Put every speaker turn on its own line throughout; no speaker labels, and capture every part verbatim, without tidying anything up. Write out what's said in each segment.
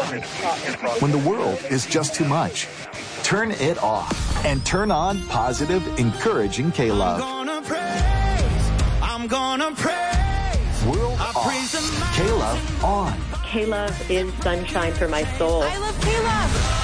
When the world is just too much, turn it off and turn on positive, encouraging K-Love.
I'm gonna praise, I'm gonna praise.
World I off, K-Love on.
K-Love is sunshine for my soul.
I love K-Love.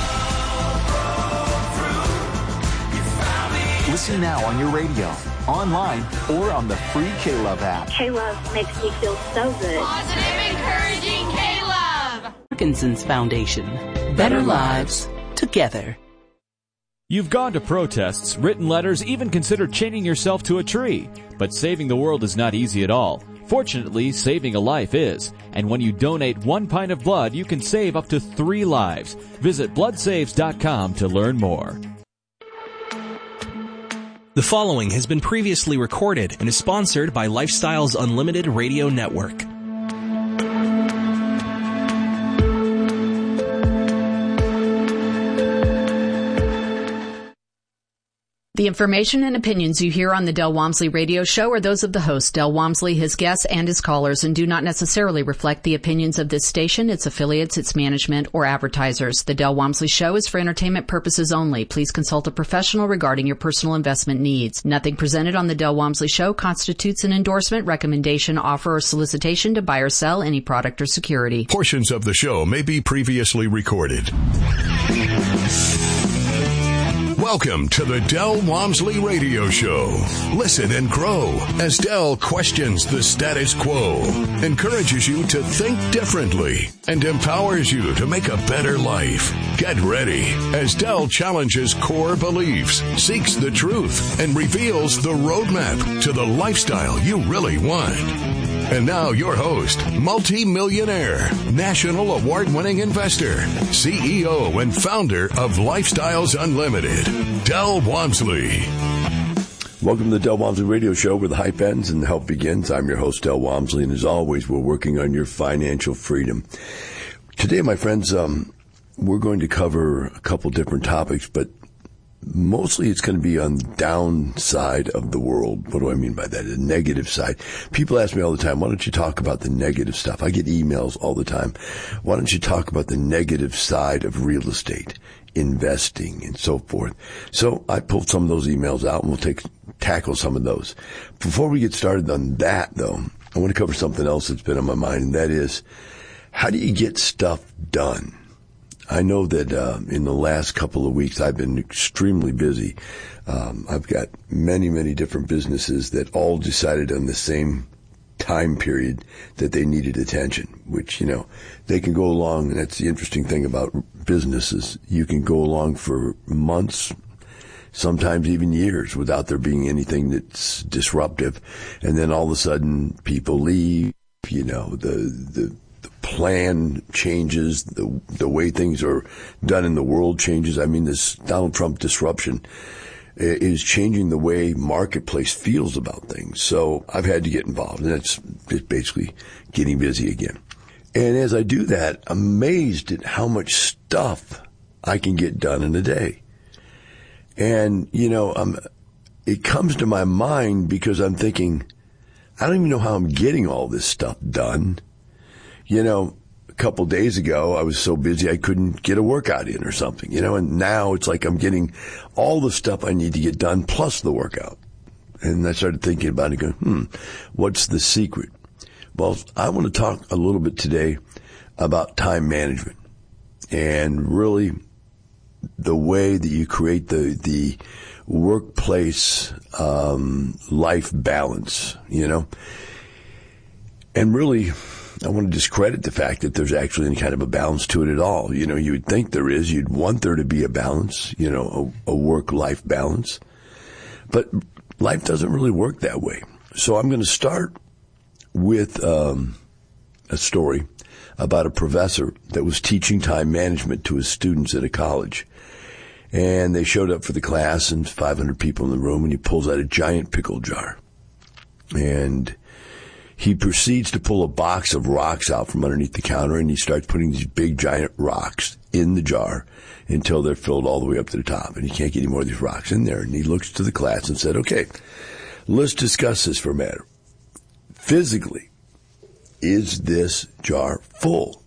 Listen now on your radio, online, or on the free K-Love app.
K-Love makes me feel so good.
Positive, encouraging K-Love.
Parkinson's Foundation. Better lives together.
You've gone to protests, written letters, even considered chaining yourself to a tree. But saving the world is not easy at all. Fortunately, saving a life is. And when you donate one pint of blood, you can save up to three lives. Visit blood saves dot com to learn more.
The following has been previously recorded and is sponsored by Lifestyles Unlimited Radio Network.
The information and opinions you hear on the Del Walmsley Radio Show are those of the host, Del Walmsley, his guests, and his callers, and do not necessarily reflect the opinions of this station, its affiliates, its management, or advertisers. The Del Walmsley Show is for entertainment purposes only. Please consult a professional regarding your personal investment needs. Nothing presented on the Del Walmsley Show constitutes an endorsement, recommendation, offer, or solicitation to buy or sell any product or security.
Portions of the show may be previously recorded. Welcome to the Del Walmsley Radio Show. Listen and grow as Del questions the status quo, encourages you to think differently, and empowers you to make a better life. Get ready as Del challenges core beliefs, seeks the truth, and reveals the roadmap to the lifestyle you really want. And now your host, multi-millionaire, national award-winning investor, C E O and founder of Lifestyles Unlimited, Del Walmsley.
Welcome to the Del Walmsley Radio Show, where the hype ends and the help begins. I'm your host, Del Walmsley, and as always, we're working on your financial freedom. Today, my friends, um, we're going to cover a couple different topics, but mostly it's going to be on the downside of the world. What do I mean by that? The negative side. People ask me all the time, why don't you talk about the negative stuff? I get emails all the time. Why don't you talk about the negative side of real estate, investing, and so forth? So I pulled some of those emails out, and we'll take tackle some of those. Before we get started on that, though, I want to cover something else that's been on my mind, and that is, how do you get stuff done? I know that uh, in the last couple of weeks I've been extremely busy. Um, I've got many, many different businesses that all decided on the same time period that they needed attention, which, you know, they can go along, and that's the interesting thing about businesses. You can go along for months, sometimes even years, without there being anything that's disruptive. And then all of a sudden people leave, you know, the, the, plan changes, the the way things are done in the world changes. I mean, this Donald Trump disruption is changing the way marketplace feels about things. So I've had to get involved, and that's just basically getting busy again. And as I do that, I'm amazed at how much stuff I can get done in a day. And, you know, I'm, it comes to my mind because I'm thinking, I don't even know how I'm getting all this stuff done. You know, a couple days ago, I was so busy I couldn't get a workout in or something, you know, and now it's like I'm getting all the stuff I need to get done plus the workout. And I started thinking about it, going, hmm, what's the secret? Well, I want to talk a little bit today about time management and really the way that you create the, the workplace, um, life balance, you know, and really, I want to discredit the fact that there's actually any kind of a balance to it at all. You know, you would think there is. You'd want there to be a balance, you know, a, a work-life balance. But life doesn't really work that way. So I'm going to start with um, a story about a professor that was teaching time management to his students at a college. And they showed up for the class, and five hundred people in the room, and he pulls out a giant pickle jar. And he proceeds to pull a box of rocks out from underneath the counter, and he starts putting these big, giant rocks in the jar until they're filled all the way up to the top. And he can't get any more of these rocks in there. And he looks to the class and said, okay, let's discuss this for a matter. Physically, is this jar full?